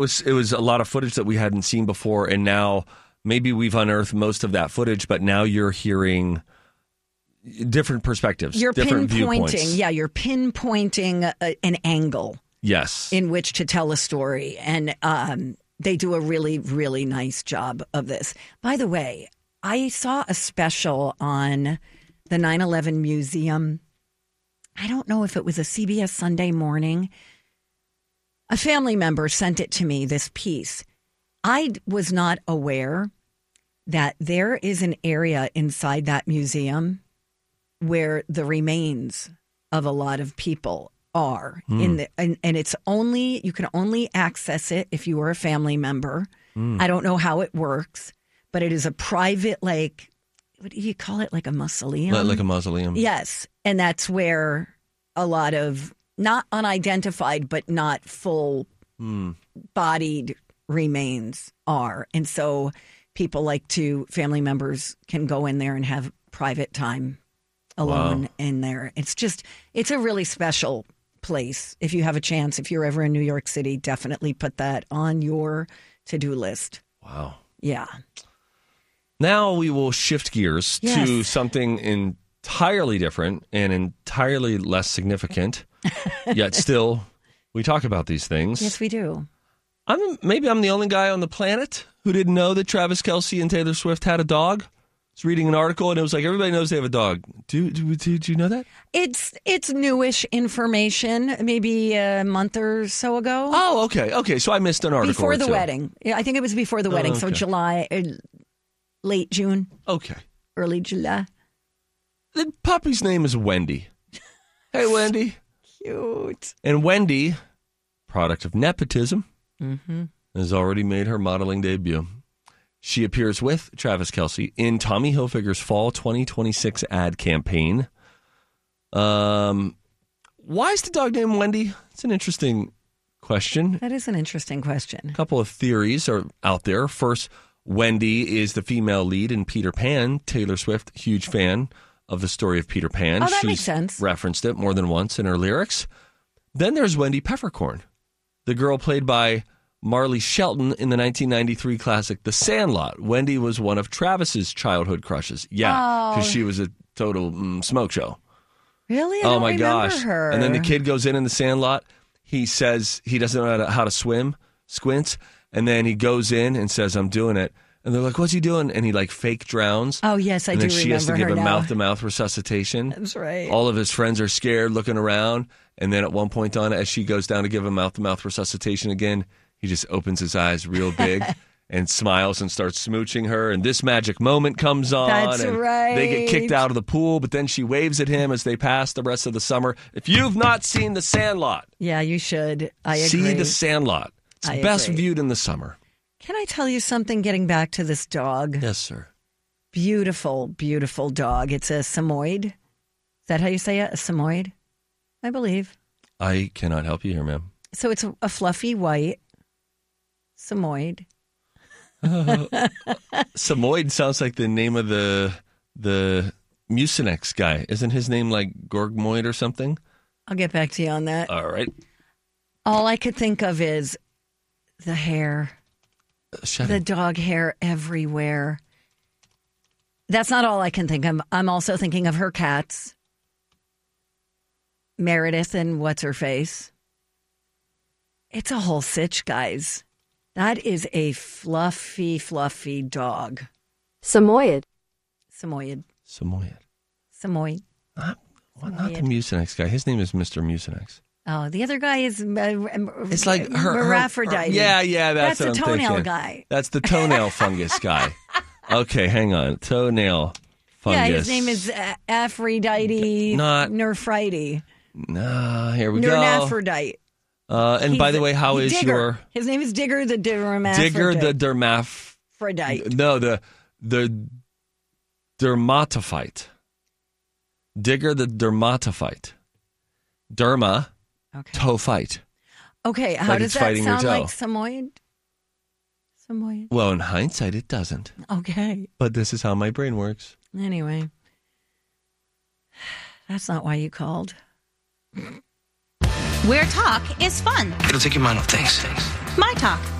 It was a lot of footage that we hadn't seen before, and now maybe we've unearthed most of that footage, but now you're hearing different perspectives, different viewpoints. Yeah, you're pinpointing an angle. Yes. In which to tell a story, and they do a really, really nice job of this. By the way, I saw a special on the 9/11 Museum. I don't know if it was a CBS Sunday Morning. A family member sent it to me, this piece. I was not aware that there is an area inside that museum where the remains of a lot of people are. And it's only, you can only access it if you are a family member. I don't know how it works, but it is a private, like, what do you call it? Like a mausoleum? Like a mausoleum. Yes. And that's where a lot of not unidentified, but not full bodied remains are. And so family members can go in there and have private time alone in there. It's a really special place. If you have a chance, if you're ever in New York City, definitely put that on your to-do list. Wow. Yeah. Now we will shift gears to something entirely different and entirely less significant, yet still we talk about these things. Yes, we do. Maybe I'm the only guy on the planet who didn't know that Travis Kelce and Taylor Swift had a dog. I was reading an article and it was like, everybody knows they have a dog. Do you know that? It's newish information, maybe a month or so ago. Oh, okay. Okay, so I missed an article. Before the wedding. Yeah, I think it was before the wedding. So July, late June. Okay. Early July. The puppy's name is Wendy. Hey, Wendy. Cute. And Wendy, product of nepotism, has already made her modeling debut. She appears with Travis Kelce in Tommy Hilfiger's fall 2026 ad campaign. Why is the dog named Wendy? It's an interesting question. That is an interesting question. A couple of theories are out there. First, Wendy is the female lead in Peter Pan. Taylor Swift, huge fan of the story of Peter Pan. Oh, that makes sense. Referenced it more than once in her lyrics. Then there's Wendy Peppercorn, the girl played by Marley Shelton in the 1993 classic The Sandlot. Wendy was one of Travis's childhood crushes. Yeah, because she was a total smoke show. Really? Oh my gosh. Her. And then the kid goes in the Sandlot. He says he doesn't know how to swim, squints, and then he goes in and says, "I'm doing it." And they're like, "What's he doing?" And he fake drowns. Oh, yes, I do remember her. And then she has to give him mouth-to-mouth resuscitation. That's right. All of his friends are scared, looking around. And then at one point on, as she goes down to give him mouth-to-mouth resuscitation again, he just opens his eyes real big and smiles and starts smooching her. And this magic moment comes on. That's and right. They get kicked out of the pool, but then she waves at him as they pass the rest of the summer. If you've not seen The Sandlot. Yeah, you should. I agree. See The Sandlot. It's best viewed in the summer. Can I tell you something getting back to this dog? Yes, sir. Beautiful, beautiful dog. It's a Samoyed. Is that how you say it? A Samoyed? I believe. I cannot help you here, ma'am. So it's a fluffy white Samoyed. Samoyed sounds like the name of the Mucinex guy. Isn't his name like Gorgmoid or something? I'll get back to you on that. All right. All I could think of is the hair. The dog hair everywhere. That's not all I can think of. I'm also thinking of her cats. Meredith and what's-her-face. It's a whole sitch, guys. That is a fluffy, fluffy dog. Samoyed. Samoyed. Samoyed. Samoyed. Not the Mucinex guy. His name is Mr. Mucinex. Oh, the other guy is it's like hermaphrodite. Yeah, that's the what I'm toenail thinking. guy. That's the toenail fungus guy. Okay, hang on. Toenail fungus. Yeah, his name is Aphrodite. Not Nerphritis. No, here we go. Nermaphrodite. And by the way, how is Digger. your... His name is Digger the Dermaphrodite. Digger the Dermaphrodite. No, the Dermatophyte. Digger the Dermatophyte. Derma. Okay. Toe fight. Okay, how does that sound like Samoyed? Samoyed? Well, in hindsight, it doesn't. Okay. But this is how my brain works. Anyway. That's not why you called. Where talk is fun. It'll take your mind off things. My Talk.